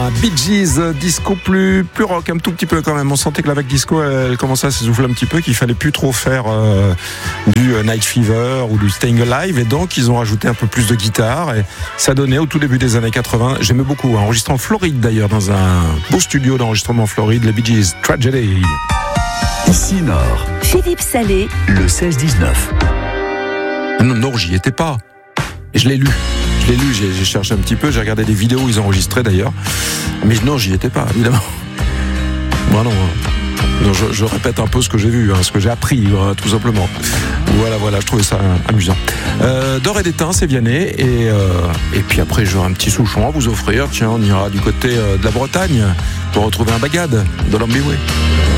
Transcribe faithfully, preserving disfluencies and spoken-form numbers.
un Bee Gees disco plus, plus rock, un tout petit peu quand même. On sentait que la vague disco, elle commençait à s'essouffler un petit peu, qu'il fallait plus trop faire euh, du Night Fever ou du Staying Alive, et donc ils ont rajouté un peu plus de guitare, et ça donnait au tout début des années quatre-vingts. J'aimais beaucoup, enregistré en Floride d'ailleurs, dans un beau studio d'enregistrement en Floride, les Bee Gees, Tragedy. Ici Nord, Philippe Salé, le seize dix-neuf. Non, non, j'y étais pas. Et je l'ai lu. Je l'ai lu, j'ai, j'ai cherché un petit peu, j'ai regardé des vidéos où ils enregistraient d'ailleurs. Mais non, j'y étais pas, évidemment. Moi non. non je, je répète un peu ce que j'ai vu, hein, ce que j'ai appris, hein, tout simplement. Voilà, voilà, je trouvais ça amusant. Euh, D'or et d'étain, c'est Vianney. Et, euh, et puis après, j'aurai un petit Souchon à vous offrir. Tiens, on ira du côté euh, de la Bretagne pour retrouver un bagad de l'Ambiway.